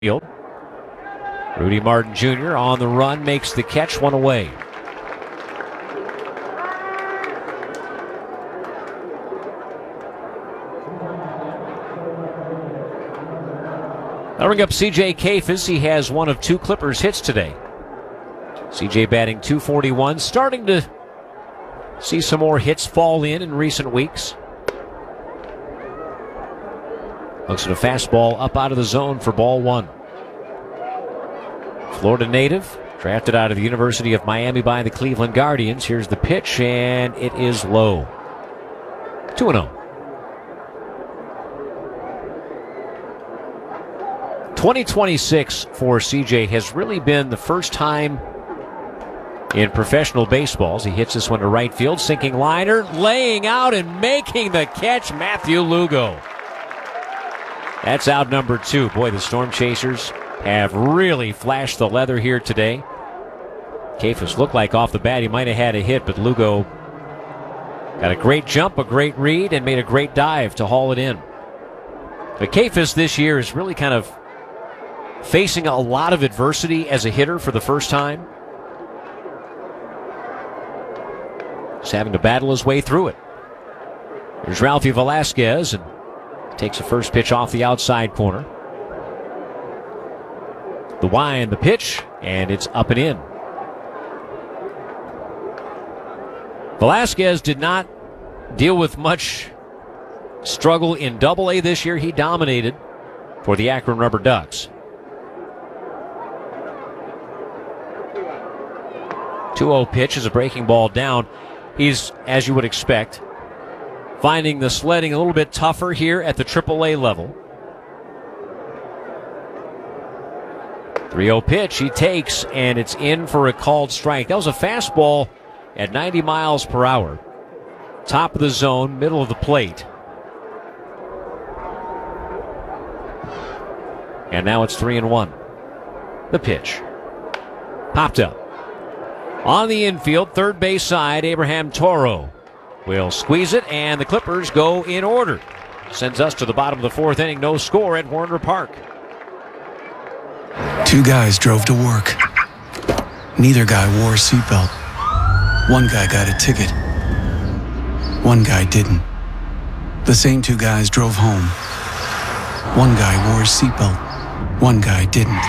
field. Rudy Martin Jr. on the run, makes the catch, one away. That'll bring up C.J. Kayfus. He has one of two Clippers hits today. C.J. batting .241, starting to see some more hits fall in recent weeks. Looks at a fastball up out of the zone for ball one. Florida native, drafted out of the University of Miami by the Cleveland Guardians. Here's the pitch, and it is low. 2-0. 2026 for CJ has really been the first time in professional baseballs. He hits this one to right field, sinking liner, laying out and making the catch, Matthew Lugo. That's out number two. Boy, the Storm Chasers have really flashed the leather here today. Kayfus looked like off the bat he might have had a hit, but Lugo got a great jump, a great read, and made a great dive to haul it in. But Kayfus this year is really kind of facing a lot of adversity as a hitter for the first time. He's having to battle his way through it. Here's Ralphie Velasquez, and takes a first pitch off the outside corner. The wind, the pitch, and it's up and in. Velasquez did not deal with much struggle in Double-A this year. He dominated for the Akron Rubber Ducks. 2-0 pitch is a breaking ball down. He's, as you would expect, finding the sledding a little bit tougher here at the Triple-A level. 3-0 pitch he takes, and it's in for a called strike. That was a fastball at 90 miles per hour. Top of the zone, middle of the plate. And now it's 3-1. The pitch. Popped up. On the infield, third base side, Abraham Toro will squeeze it, and the Clippers go in order. Sends us to the bottom of the fourth inning. No score at Warner Park. Two guys drove to work. Neither guy wore a seatbelt. One guy got a ticket. One guy didn't. The same two guys drove home. One guy wore a seatbelt. One guy didn't.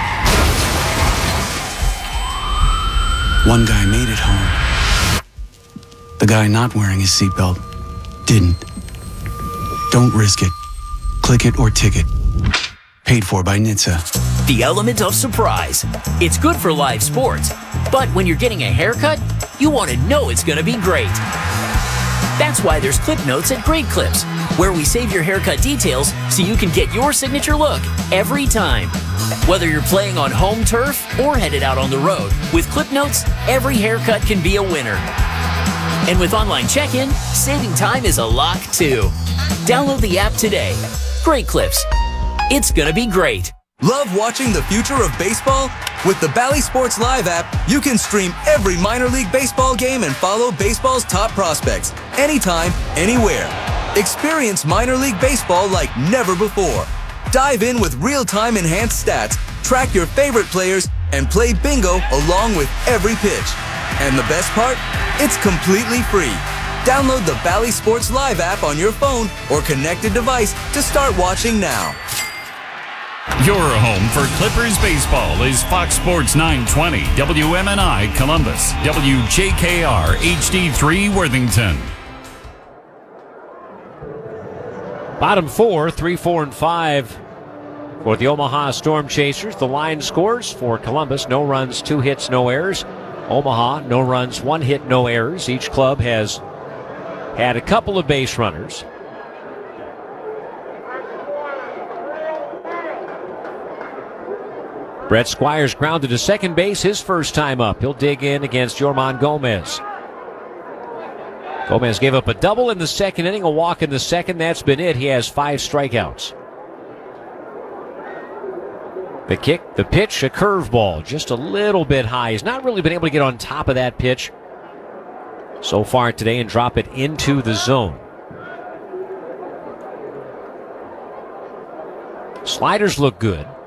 One guy made it home. The guy not wearing his seatbelt didn't. Don't risk it. Click it or ticket. Paid for by NHTSA. The element of surprise. It's good for live sports, but when you're getting a haircut, you want to know it's going to be great. That's why there's Clip Notes at Great Clips, where we save your haircut details so you can get your signature look every time. Whether you're playing on home turf or headed out on the road, with Clip Notes, every haircut can be a winner. And with online check-in, saving time is a lock too. Download the app today. Great Clips. It's gonna be great. Love watching the future of baseball? With the Bally Sports Live app, you can stream every minor league baseball game and follow baseball's top prospects anytime, anywhere. Experience minor league baseball like never before. Dive in with real-time enhanced stats, track your favorite players, and play bingo along with every pitch. And the best part? It's completely free. Download the Bally Sports Live app on your phone or connected device to start watching now. Your home for Clippers baseball is Fox Sports 920, WMNI Columbus, WJKR HD3 Worthington. Bottom four, 3, 4, and 5 for the Omaha Storm Chasers. The line scores for Columbus: no runs, 2 hits, no errors. Omaha, no runs, 1 hit, no errors. Each club has had a couple of base runners. Brett Squires grounded to second base his first time up. He'll dig in against Yorman Gomez. Gomez gave up a double in the second inning, a walk in the second. That's been it. He has 5 strikeouts. The kick, the pitch, a curveball, just a little bit high. He's not really been able to get on top of that pitch so far today and drop it into the zone. Sliders look good.